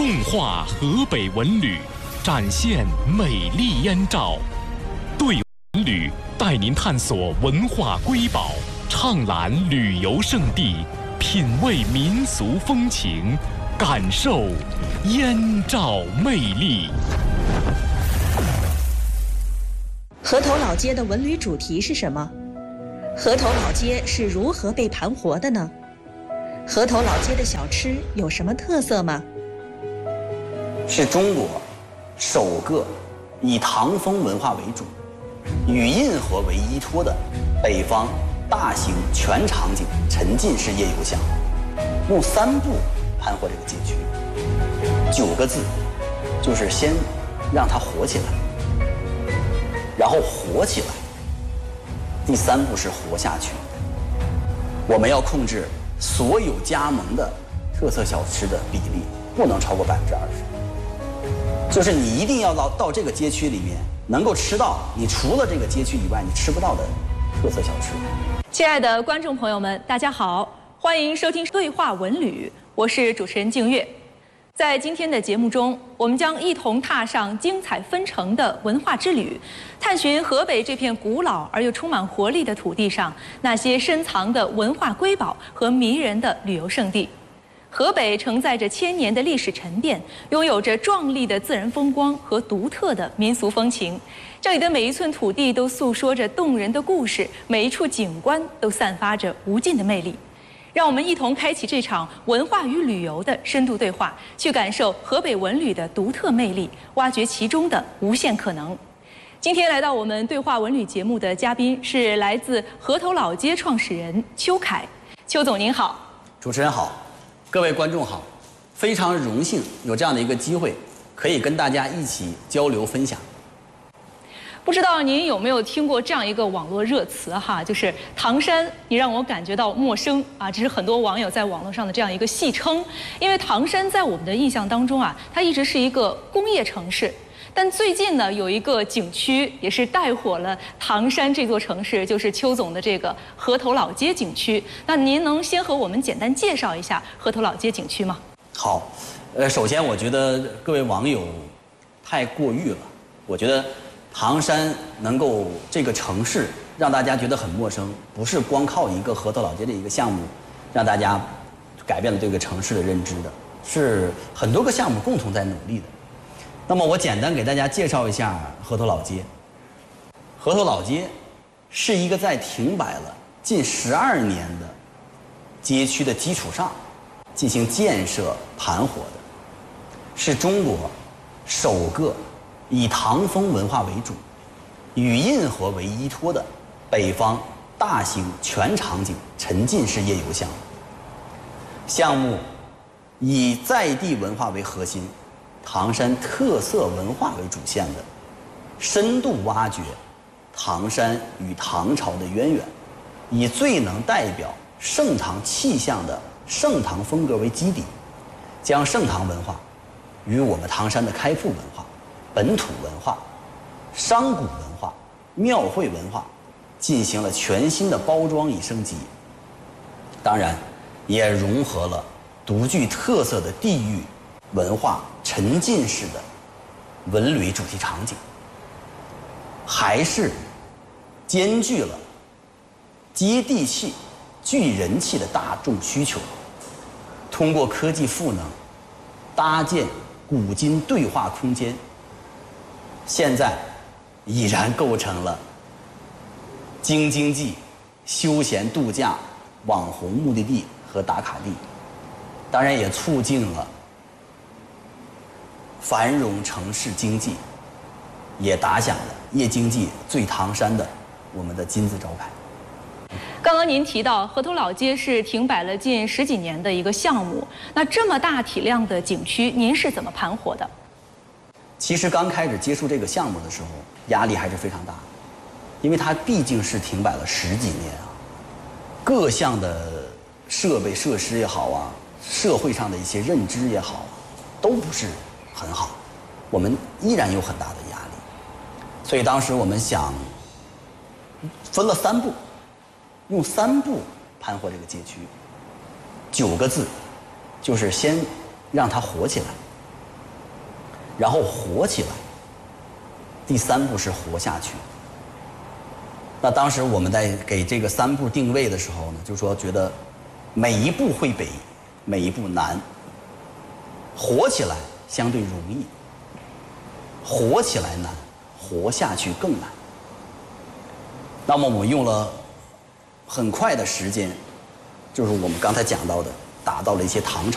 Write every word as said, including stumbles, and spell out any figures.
梦话河北文旅，展现美丽燕赵。对文旅带您探索文化瑰宝，畅览旅游胜地，品味民俗风情，感受燕赵魅力。 河头老街的文旅主题是什么？河头老街是如何被盘活的呢？河头老街的小吃有什么特色吗？ 是中国首个以唐风文化为主、与印河为依托的北方大型全场景沉浸式夜游项目，用三步盘活这个街区，九个字，就是先让它活起来，然后活起来，第三步是活下去。我们要控制所有加盟的特色小吃的比例不能超过百分之二十，就是你一定要到到这个街区里面能够吃到你除了这个街区以外你吃不到的特色小吃。 亲爱的观众朋友们，大家好，欢迎收听对话文旅，我是主持人静月。在今天的节目中，我们将一同踏上精彩纷呈的文化之旅，探寻河北这片古老而又充满活力的土地上那些深藏的文化瑰宝和迷人的旅游胜地。河北承载着千年的历史沉淀，拥有着壮丽的自然风光和独特的民俗风情。这里的每一寸土地都诉说着动人的故事，每一处景观都散发着无尽的魅力。让我们一同开启这场文化与旅游的深度对话，去感受河北文旅的独特魅力，挖掘其中的无限可能。今天来到我们对话文旅节目的嘉宾是来自河头老街创始人邱凯。邱总您好。 主持人好，各位观众好，非常荣幸有这样的一个机会，可以跟大家一起交流分享。 不知道您有没有听过这样一个网络热词哈，就是唐山，你让我感觉到陌生啊！这是很多网友在网络上的这样一个戏称，因为唐山在我们的印象当中啊，它一直是一个工业城市。但最近呢，有一个景区也是带火了唐山这座城市，就是邱总的这个河头老街景区。那您能先和我们简单介绍一下河头老街景区吗？ 好，呃，首先我觉得各位网友太过誉了，我觉得。唐山能够这个城市让大家觉得很陌生，不是光靠一个河头老街的一个项目让大家改变了这个城市的认知的，是很多个项目共同在努力的。那么我简单给大家介绍一下河头老街。河头老街是一个在停摆了近十二年的街区的基础上进行建设盘活的，是中国首个以唐风文化为主、与印河为依托的北方大型全场景沉浸式夜游项目。项目以在地文化为核心，唐山特色文化为主线的，深度挖掘唐山与唐朝的渊源，以最能代表盛唐气象的盛唐风格为基底，将盛唐文化与我们唐山的开埠文化、本土文化、商贾文化、庙会文化进行了全新的包装与升级，当然也融合了独具特色的地域文化沉浸式的文旅主题场景，还是兼具了接地气、具人气的大众需求，通过科技赋能搭建古今对话空间，现在已然构成了京津冀休闲度假网红目的地和打卡地，当然也促进了繁荣城市经济，也打响了夜经济最唐山的我们的金字招牌。 刚刚您提到河头老街是停摆了近十几年的一个项目，那这么大体量的景区，您是怎么盘活的？ 其实刚开始接触这个项目的时候，压力还是非常大的，因为它毕竟是停摆了十几年啊，各项的设备设施也好啊，社会上的一些认知也好，都不是很好，我们依然有很大的压力。所以当时我们想分了三步，用三步盘活这个街区，九个字，就是先让它活起来， 然后活起来。第三步是活下去。那当时我们在给这个三步定位的时候呢，就说觉得每一步会比每一步难，活起来相对容易，活起来难，活下去更难。那么我们用了很快的时间，就是我们刚才讲到的，达到了一些唐朝